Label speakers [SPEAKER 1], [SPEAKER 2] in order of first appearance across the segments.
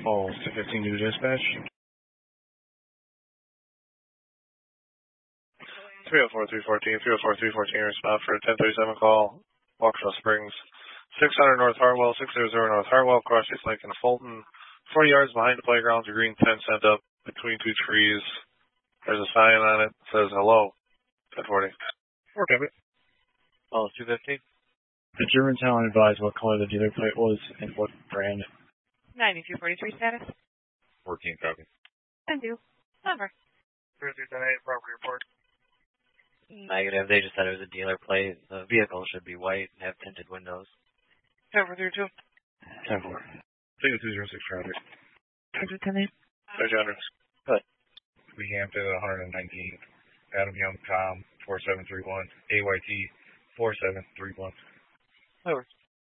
[SPEAKER 1] Falls to 15 new dispatch.
[SPEAKER 2] 304-314, 304-314, respond for a 1037 call, Waukesha Springs. 600 North Hartwell, 600 North Hartwell, cross streets Lincoln and Fulton. 40 yards behind the playground, a green tent set up between two trees. There's a sign on it that says hello. 1040.
[SPEAKER 1] Okay.
[SPEAKER 3] Falls 215.
[SPEAKER 1] The Germantown advised what color the dealer plate was and what brand.
[SPEAKER 4] 9243 status.
[SPEAKER 3] 14 copy.
[SPEAKER 4] Thank you. Number.
[SPEAKER 2] 3310 property report.
[SPEAKER 3] Negative. They just said it was a dealer plate. The vehicle should be white and have tinted windows.
[SPEAKER 4] 1042.
[SPEAKER 1] 10-4. 206 traffic.
[SPEAKER 4] 1010.
[SPEAKER 2] 300.
[SPEAKER 3] Good.
[SPEAKER 1] We Hampton 119. Adam Young, Tom 4731. AYT 4731.
[SPEAKER 3] Over.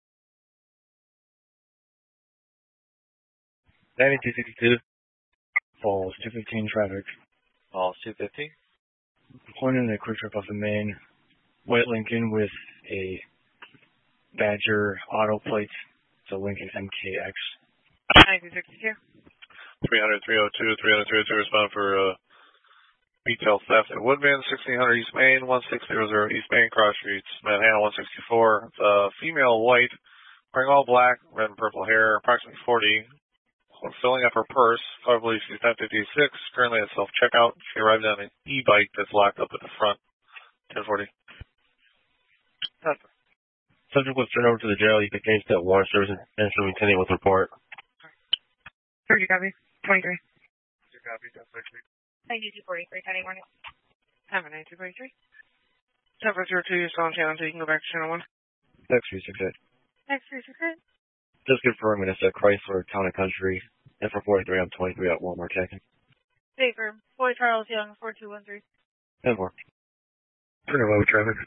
[SPEAKER 1] 9262. Falls 215 traffic.
[SPEAKER 3] Falls 215.
[SPEAKER 1] Pointing a quick trip off the main. White Lincoln with a Badger auto plate. It's a Lincoln MKX.
[SPEAKER 4] 9262.
[SPEAKER 2] 300, 302, 300, 302, respond for retail theft at Woodman, 1600 East Main, 1600 East Main, cross streets, Manhattan 164. Female white, wearing all black, red and purple hair, approximately 40. Filling up her purse, probably she's 1056, currently at self-checkout. She arrived on an e-bike that's locked up at the front. 1040.
[SPEAKER 5] Subject was turned over to the jail. You can change to warrant service and continue with report.
[SPEAKER 4] 30 copy. 23.
[SPEAKER 2] 2 copy, 1060.
[SPEAKER 4] 9243, County Morning. Number 9243. Number 02, you're still on channel 2, you can go back to channel 1.
[SPEAKER 1] Next 368.
[SPEAKER 4] Next 368.
[SPEAKER 5] Just confirming it's a Chrysler Town and Country. And for 43, I'm 23 at Walmart checking.
[SPEAKER 4] Baker, Boy Charles Young, 4213.
[SPEAKER 5] 10-4.
[SPEAKER 1] Pretty low traffic.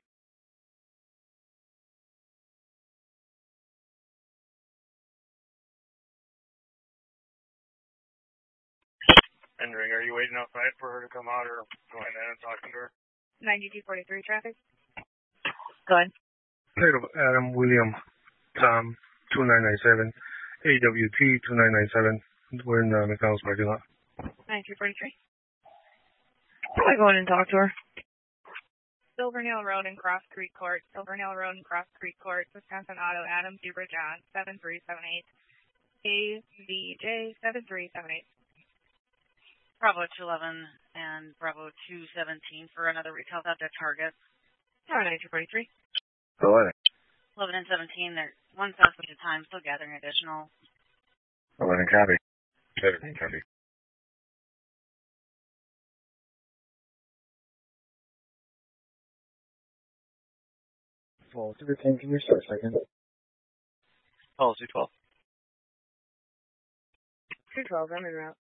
[SPEAKER 2] Entering, are you waiting outside for her to come out or going in and talking to her?
[SPEAKER 4] 9243 traffic. Go ahead.
[SPEAKER 6] Adam William Tom 2997 AWT 2997. We're in the McDonald's parking lot.
[SPEAKER 4] 9243. I go in and talk to her. Silvernail Road and Cross Creek Court. Silvernail Road and Cross Creek Court. Wisconsin Auto Adam Zebra John 7378. AVJ 7378.
[SPEAKER 7] Bravo 211 and Bravo 217 for another retail theft at Target.
[SPEAKER 4] 9243.
[SPEAKER 1] Go ahead.
[SPEAKER 7] 11 and 17, they're one suspect at a time, still gathering additional.
[SPEAKER 1] 11 copy. 17 copy. Falls 215, can you start a second?
[SPEAKER 3] Falls 212.
[SPEAKER 4] 212, I'm en route.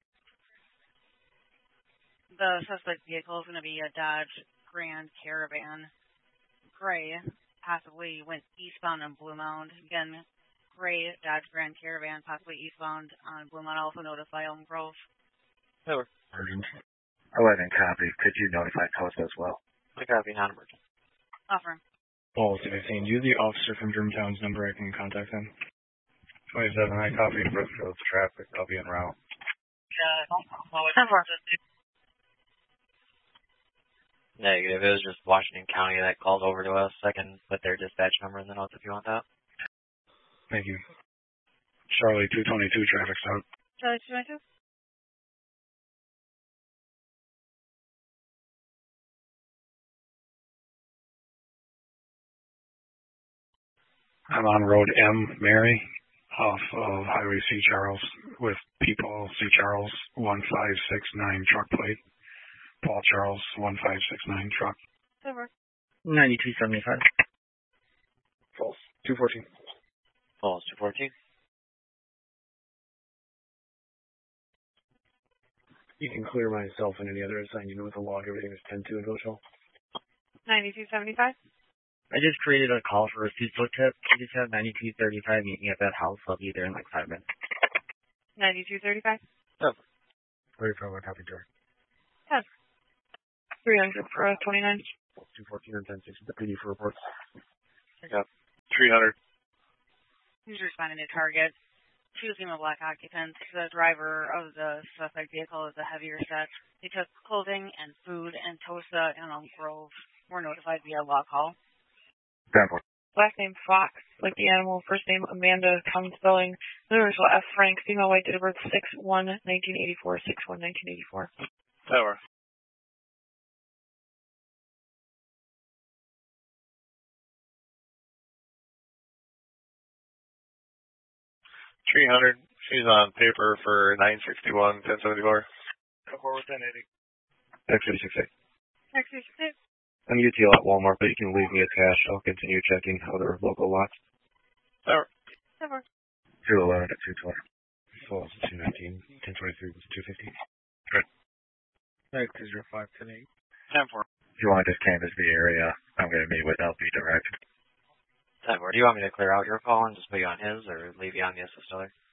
[SPEAKER 7] The suspect vehicle is going to be a Dodge Grand Caravan. Gray, possibly went eastbound on Blue Mound. Again, gray Dodge Grand Caravan, possibly eastbound on Blue Mound. Also notify Elm Grove.
[SPEAKER 3] Over.
[SPEAKER 1] Urgent. 11 copy. Could you notify Coast as well?
[SPEAKER 3] I copy, non-emergent.
[SPEAKER 7] Offer.
[SPEAKER 1] Falls 215, do you have the officer from Germantown's number? I can contact him. 27, I copy Brookfield's traffic. I'll be en route.
[SPEAKER 3] Negative. It was just Washington County that called over to us. I can put their dispatch number in the notes if you want that.
[SPEAKER 1] Thank you. Charlie 222 traffic stop.
[SPEAKER 4] Charlie 222.
[SPEAKER 6] I'm on Road M, Mary, off of Highway C. Charles with people C. Charles 1569 truck plate. Paul Charles 1569 truck.
[SPEAKER 4] Over.
[SPEAKER 1] 9275. False. 214.
[SPEAKER 3] Falls 214.
[SPEAKER 1] You can clear myself and any other assigned unit with a log. Everything is 10-2 in Village Hall.
[SPEAKER 4] 9275.
[SPEAKER 8] I just created a call for a Cecil tip. I just have 9235 meet me at that house. I'll be there in like 5 minutes.
[SPEAKER 4] 9235.
[SPEAKER 3] Over.
[SPEAKER 1] 34, copy, George.
[SPEAKER 4] 300 for 29.
[SPEAKER 1] 214 and 1060, the PD for reports.
[SPEAKER 2] I got 300.
[SPEAKER 7] Who's responding to Target? two female black occupants. The driver of the suspect vehicle is a heavier set. They took clothing and food, and Tosa and Elm Grove were notified via log call.
[SPEAKER 4] Last name Fox, like the animal. First name Amanda, common spelling. Universal F. Frank, female, white, date of birth 6/1/1984, 6/1/1984.
[SPEAKER 2] Tower. $300. She's on paper for $961, $1074.
[SPEAKER 6] Go forward 1080.
[SPEAKER 5] X86.
[SPEAKER 7] X86.
[SPEAKER 5] I'm UTL at Walmart, but you can leave me a cache. I'll continue checking other local lots.
[SPEAKER 2] Tower.
[SPEAKER 7] Tower.
[SPEAKER 5] 211 at 220. So it's 219. 1023 was 250.
[SPEAKER 6] Right, 205 1080.
[SPEAKER 2] 10-4.
[SPEAKER 5] If you want to just canvass the area, I'm going to meet with LP direct.
[SPEAKER 3] 10-4. Do you want me to clear out your call and just put you on his, or leave you on the assist other?